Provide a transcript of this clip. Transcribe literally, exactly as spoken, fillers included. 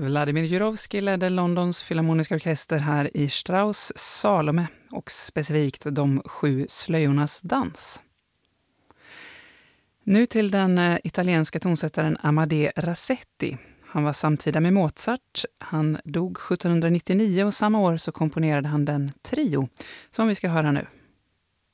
Vladimir Jurowski ledde Londons filharmoniska orkester här i Strauss Salome och specifikt de sju slöjornas dans. Nu till den italienska tonsättaren Amadè Rasetti. Han var samtida med Mozart. Han dog sjuttonhundranittionio och samma år så komponerade han den trio som vi ska höra nu.